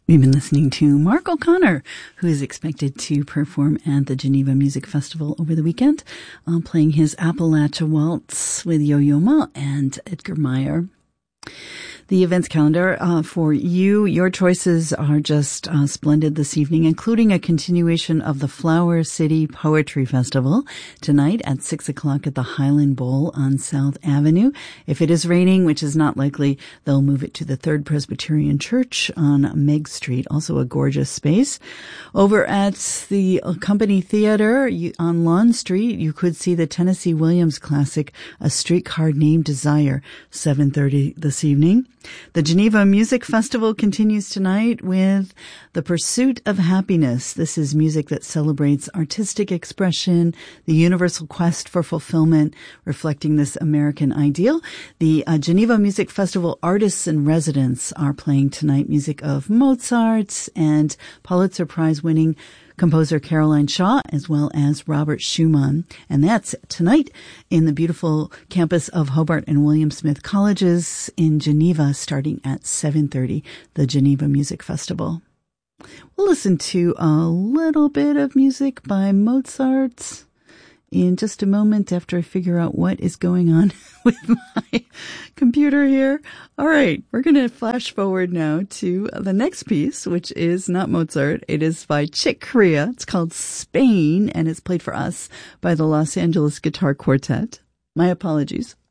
We've been listening to Mark O'Connor, who is expected to perform at the Geneva Music Festival over the weekend, playing his Appalachia Waltz with Yo-Yo Ma and Edgar Meyer. The events calendar for you, your choices are just splendid this evening, including a continuation of the Flower City Poetry Festival tonight at 6 o'clock at the Highland Bowl on South Avenue. If it is raining, which is not likely, they'll move it to the Third Presbyterian Church on Meg Street, also a gorgeous space. Over at the Company Theater on Lawn Street, you could see the Tennessee Williams classic, A Streetcar Named Desire, 7:30 this evening. The Geneva Music Festival continues tonight with The Pursuit of Happiness. This is music that celebrates artistic expression, the universal quest for fulfillment, reflecting this American ideal. The Geneva Music Festival artists in residence are playing tonight music of Mozart and Pulitzer Prize winning composer Caroline Shaw, as well as Robert Schumann. And that's tonight in the beautiful campus of Hobart and William Smith Colleges in Geneva, starting at 7:30, the Geneva Music Festival. We'll listen to a little bit of music by Mozart in just a moment after I figure out what is going on with my computer here. All right, we're going to flash forward now to the next piece, which is not Mozart. It is by Chick Corea. It's called Spain, and it's played for us by the Los Angeles Guitar Quartet. My apologies.